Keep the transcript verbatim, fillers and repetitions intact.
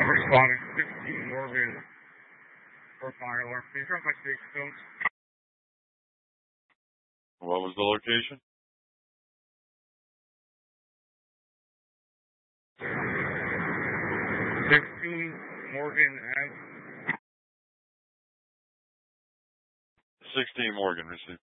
Responding fifteen Morgan for fire alarm. Please run by state codes. What was the location? fifteen Morgan Ave. sixteen Morgan, received.